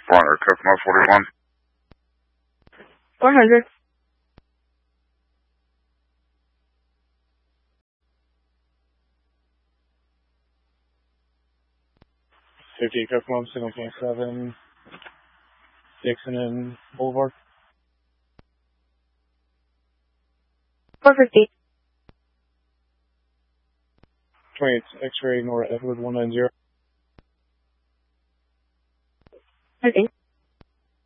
Bonner, Customer 41. 400. Customer 7.7, Dixon and Boulevard. 450. 28 X-ray Nora Edward 190. Okay.